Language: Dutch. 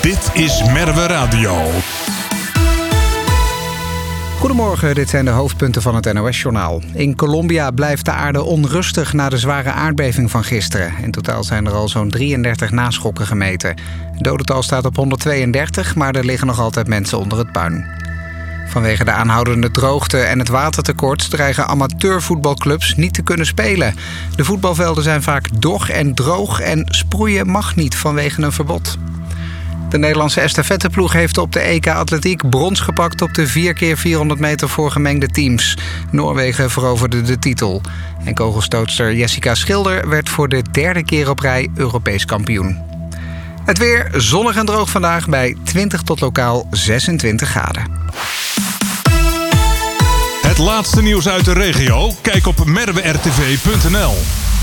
Dit is Merwe Radio. Goedemorgen, dit zijn de hoofdpunten van het NOS-journaal. In Colombia blijft de aarde onrustig na de zware aardbeving van gisteren. In totaal zijn er al zo'n 33 naschokken gemeten. Het dodental staat op 132, maar er liggen nog altijd mensen onder het puin. Vanwege de aanhoudende droogte en het watertekort dreigen amateurvoetbalclubs niet te kunnen spelen. De voetbalvelden zijn vaak dog en droog en sproeien mag niet vanwege een verbod. De Nederlandse estafetteploeg heeft op de EK Atletiek brons gepakt op de 4x400 meter voor gemengde teams. Noorwegen veroverde de titel. En kogelstootster Jessica Schilder werd voor de derde keer op rij Europees kampioen. Het weer zonnig en droog vandaag bij 20 tot lokaal 26 graden. Het laatste nieuws uit de regio? Kijk op merwertv.nl.